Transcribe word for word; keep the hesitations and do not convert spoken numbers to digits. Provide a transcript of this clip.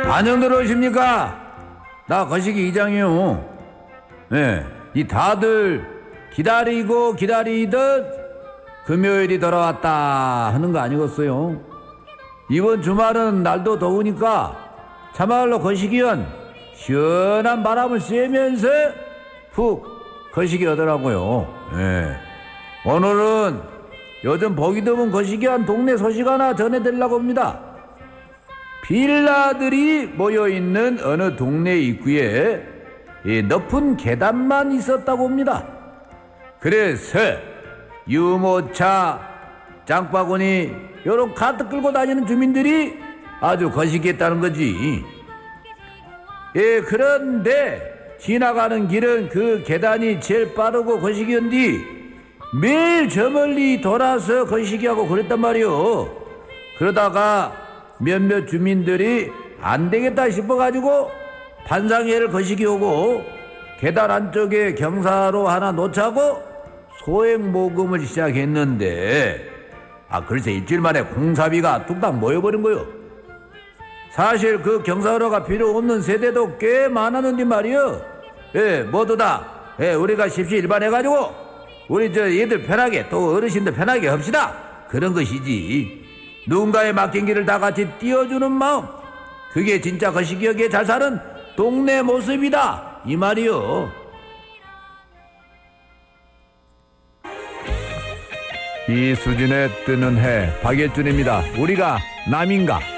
안녕들 오십니까? 나 거시기 이장이요. 네, 이 다들 기다리고 기다리듯 금요일이 돌아왔다 하는 거 아니겠어요? 이번 주말은 날도 더우니까 참말로 거시기연 시원한 바람을 쐬면서 푹 거시기 하더라고요. 네. 오늘은 요즘 보기 드문 거시기한 동네 소식 하나 전해드리려고 합니다. 빌라들이 모여있는 어느 동네 입구에 이 높은 계단만 있었다고 합니다. 그래서 유모차, 장바구니 요런 카트 끌고 다니는 주민들이 아주 거시기했다는 거지. 예, 그런데 지나가는 길은 그 계단이 제일 빠르고 거시기인데 매일 저 멀리 돌아서 거시기하고 그랬단 말이오. 그러다가 몇몇 주민들이 안 되겠다 싶어가지고 반상회를 거시기 오고 계단 안쪽에 경사로 하나 놓자고 소액 모금을 시작했는데 아 글쎄 일주일 만에 공사비가 뚝딱 모여버린 거요. 사실 그 경사로가 필요 없는 세대도 꽤 많았는데 말이요. 예, 모두 다 예, 우리가 십시일반해가지고 우리 저 얘들 편하게 또 어르신들 편하게 합시다 그런 것이지. 누군가의 막힌 길을 다 같이 띄워주는 마음, 그게 진짜 거시기하게 잘 사는 동네 모습이다 이 말이요. 이 수준에 뜨는 해 박예준입니다. 우리가 남인가?